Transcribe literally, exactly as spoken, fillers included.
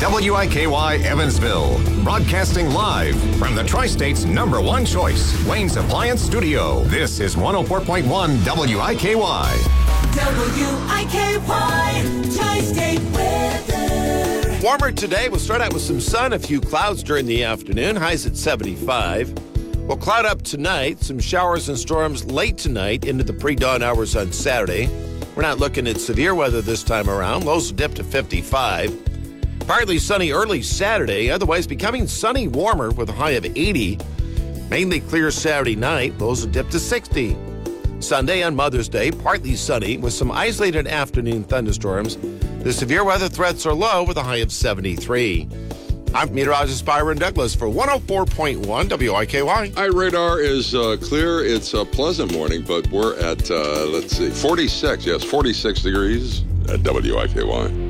W I K Y Evansville, broadcasting live from the Tri-State's number one choice, Wayne's Appliance Studio. This is one oh four point one W I K Y. W I K Y, Tri-State weather. Warmer today. We'll start out with some sun, a few clouds during the afternoon. Highs at seventy-five. We'll cloud up tonight. Some showers and storms late tonight into the pre-dawn hours on Saturday. We're not looking at severe weather this time around. Lows will dip to fifty-five. Partly sunny early Saturday. Otherwise becoming sunny warmer with a high of eighty. Mainly clear Saturday night. Lows will dip to sixty. Sunday on Mother's Day, partly sunny with some isolated afternoon thunderstorms. The severe weather threats are low with a high of seventy-three. I'm meteorologist Byron Douglas for one oh four point one W I K Y. Our radar is uh, clear. It's a pleasant morning, but we're at, uh, let's see, forty-six. Yes, forty-six degrees at W I K Y.